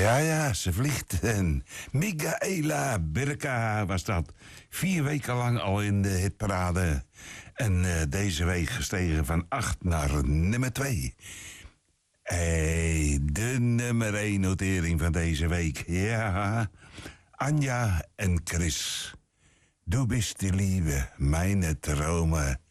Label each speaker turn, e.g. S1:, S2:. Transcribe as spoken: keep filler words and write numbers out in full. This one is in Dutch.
S1: Ja, ja, ze vliegt. En Michaela Birka was dat. Vier weken lang al in de hitparade. En uh, deze week gestegen van acht naar nummer twee. Hey, de nummer één notering van deze week. Ja, Anja en Chris. Du bist die Liebe, meine Trome.